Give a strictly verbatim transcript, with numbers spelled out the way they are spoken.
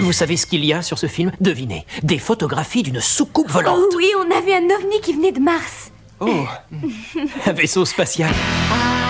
Vous savez ce qu'il y a sur ce film? Devinez, des photographies d'une soucoupe volante. Oh oui, on avait un ovni qui venait de Mars. Oh, un vaisseau spatial.